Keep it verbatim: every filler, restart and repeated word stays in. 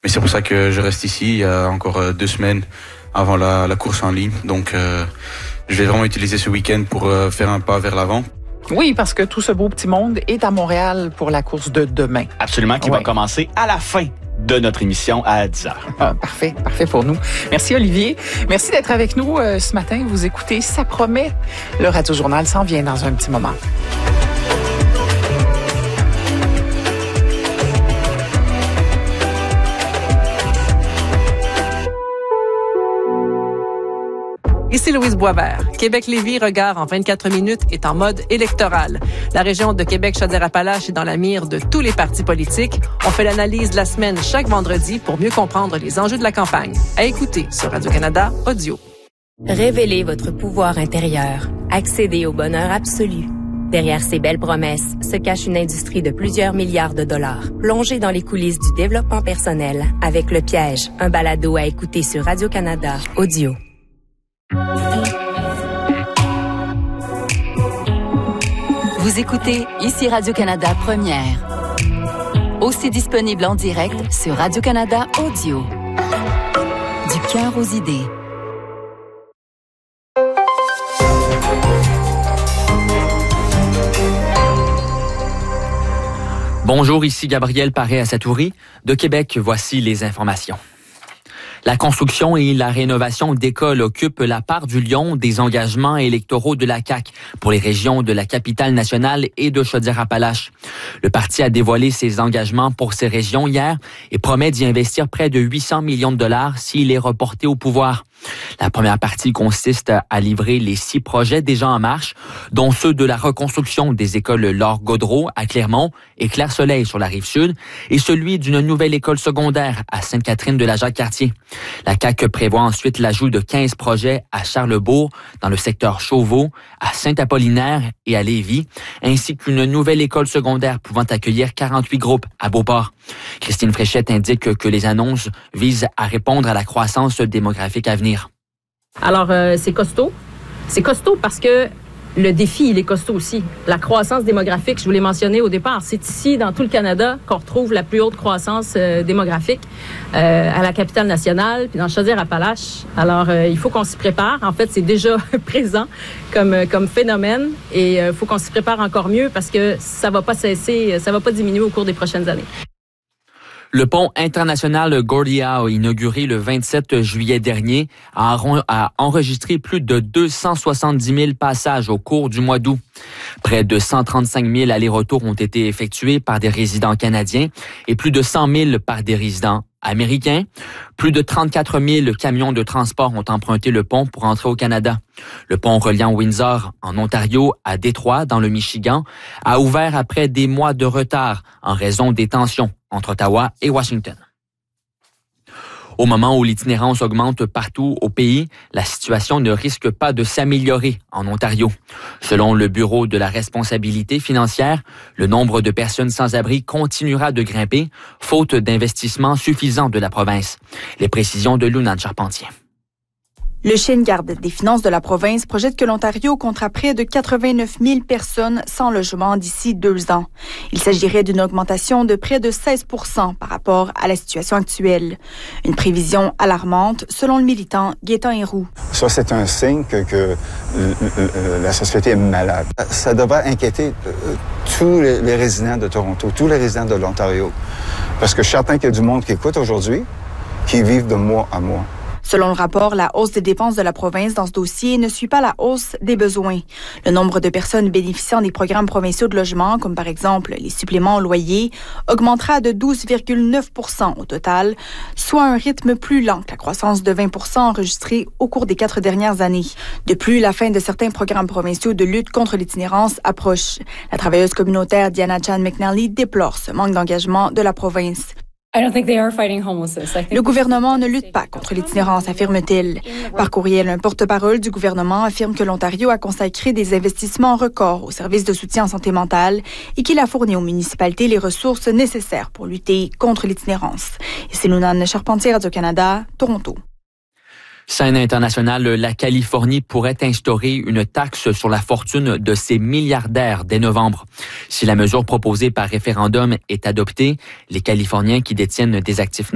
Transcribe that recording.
Mais c'est pour ça que je reste ici. Il y a encore euh, deux semaines avant la, la course en ligne. Donc, euh, je vais vraiment utiliser ce week-end pour euh, faire un pas vers l'avant. Oui, parce que tout ce beau petit monde est à Montréal pour la course de demain. Absolument, qui ouais. va commencer à la fin de notre émission à dix heures. Ah, parfait, parfait pour nous. Merci Olivier. Merci d'être avec nous euh, ce matin. Vous écoutez Ça promet. Le Radio-Journal s'en vient dans un petit moment. Ici Louise Boisvert. Québec-Lévis Regard en vingt-quatre minutes est en mode électoral. La région de Québec-Chaudière-Appalaches est dans la mire de tous les partis politiques. On fait l'analyse de la semaine chaque vendredi pour mieux comprendre les enjeux de la campagne. À écouter sur Radio-Canada Audio. Révélez votre pouvoir intérieur. Accédez au bonheur absolu. Derrière ces belles promesses se cache une industrie de plusieurs milliards de dollars. Plongez dans les coulisses du développement personnel avec Le Piège, un balado à écouter sur Radio-Canada Audio. Vous écoutez ici Radio-Canada Première. Aussi disponible en direct sur Radio-Canada Audio. Du cœur aux idées. Bonjour, ici Gabriel Paré-Asatouri. De Québec, voici les informations. La construction et la rénovation d'écoles occupent la part du lion des engagements électoraux de la C A Q pour les régions de la Capitale-Nationale et de Chaudière-Appalaches. Le parti a dévoilé ses engagements pour ces régions hier et promet d'y investir près de huit cents millions de dollars s'il est reporté au pouvoir. La première partie consiste à livrer les six projets déjà en marche, dont ceux de la reconstruction des écoles Laure Gaudreault à Clermont et Clair-Soleil sur la Rive-Sud et celui d'une nouvelle école secondaire à Sainte-Catherine de la Jacques-Cartier. La C A Q prévoit ensuite l'ajout de quinze projets à Charlesbourg, dans le secteur Chauveau, à Saint-Apollinaire et à Lévis, ainsi qu'une nouvelle école secondaire pouvant accueillir quarante-huit groupes à Beauport. Christine Fréchette indique que les annonces visent à répondre à la croissance démographique à venir. Alors, euh, c'est costaud. C'est costaud parce que le défi, il est costaud aussi. La croissance démographique, je vous l'ai mentionné au départ, c'est ici, dans tout le Canada, qu'on retrouve la plus haute croissance euh, démographique euh, à la Capitale-Nationale, puis dans Chaudière-Appalaches. Alors, euh, il faut qu'on s'y prépare. En fait, c'est déjà présent comme, comme phénomène et il euh, faut qu'on s'y prépare encore mieux parce que ça va pas cesser, ça va pas diminuer au cours des prochaines années. Le pont international Gordie Howe, inauguré le vingt-sept juillet dernier, a enregistré plus de deux cent soixante-dix mille passages au cours du mois d'août. Près de cent trente-cinq mille allers-retours ont été effectués par des résidents canadiens et plus de cent mille par des résidents américains. Plus de trente-quatre mille camions de transport ont emprunté le pont pour entrer au Canada. Le pont reliant Windsor, en Ontario, à Détroit, dans le Michigan, a ouvert après des mois de retard en raison des tensions entre Ottawa et Washington. Au moment où l'itinérance augmente partout au pays, la situation ne risque pas de s'améliorer en Ontario. Selon le Bureau de la responsabilité financière, le nombre de personnes sans abri continuera de grimper, faute d'investissements suffisants de la province. Les précisions de Luna Charpentier. Le chien de garde des finances de la province projette que l'Ontario comptera près de quatre-vingt-neuf mille personnes sans logement d'ici deux ans. Il s'agirait d'une augmentation de près de seize pour cent par rapport à la situation actuelle. Une prévision alarmante, selon le militant Gaétan Héroux. Ça, c'est un signe que, que euh, la société est malade. Ça devrait inquiéter euh, tous les, les résidents de Toronto, tous les résidents de l'Ontario. Parce que je suis certain qu'il y a du monde qui écoute aujourd'hui, qui vivent de mois à mois. Selon le rapport, la hausse des dépenses de la province dans ce dossier ne suit pas la hausse des besoins. Le nombre de personnes bénéficiant des programmes provinciaux de logement, comme par exemple les suppléments au loyer, augmentera de douze virgule neuf pour cent au total, soit un rythme plus lent que la croissance de vingt pour cent enregistrée au cours des quatre dernières années. De plus, la fin de certains programmes provinciaux de lutte contre l'itinérance approche. La travailleuse communautaire Diana Chan McNally déplore ce manque d'engagement de la province. Le gouvernement ne lutte pas contre l'itinérance, affirme-t-il. Par courriel, un porte-parole du gouvernement affirme que l'Ontario a consacré des investissements records au service de soutien en santé mentale et qu'il a fourni aux municipalités les ressources nécessaires pour lutter contre l'itinérance. Et c'est Luna Charpentier, Radio-Canada, Toronto. Scène internationale, la Californie pourrait instaurer une taxe sur la fortune de ses milliardaires dès novembre. Si la mesure proposée par référendum est adoptée, les Californiens qui détiennent des actifs